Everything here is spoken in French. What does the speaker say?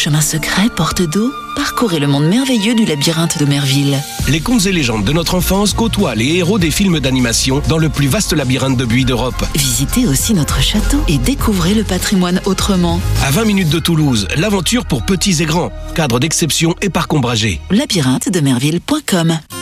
chemin secret, porte d'eau, parcourez le monde merveilleux du labyrinthe de Merville. Les contes et légendes de notre enfance côtoient les héros des films d'animation dans le plus vaste labyrinthe de buis d'Europe. Visitez aussi notre château et découvrez le patrimoine autrement. À 20 minutes de Toulouse, l'aventure pour petits et grands. Cadre d'exception et parc ombragé. Labyrinthe de Merville.com